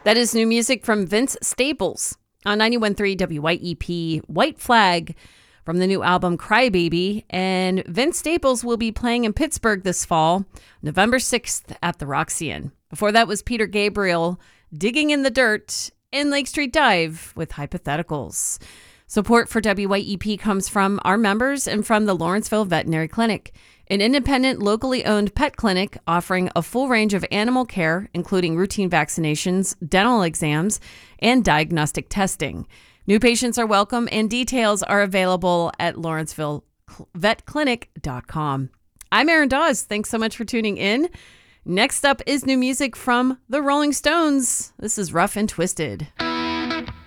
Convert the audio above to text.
That is new music from Vince Staples on 91.3 WYEP, White Flag, from the new album Crybaby. And Vince Staples will be playing in Pittsburgh this fall, November 6th at the Roxy-In. Before that was Peter Gabriel, Digging in the Dirt, and Lake Street Dive with Hypotheticals. Support for WYEP comes from our members and from the Lawrenceville Veterinary Clinic, an independent, locally owned pet clinic offering a full range of animal care, including routine vaccinations, dental exams, and diagnostic testing. New patients are welcome, and details are available at lawrencevilletvetclinic.com. I'm Erin Dawes. Thanks so much for tuning in. Next up is new music from the Rolling Stones. This is Rough and Twisted.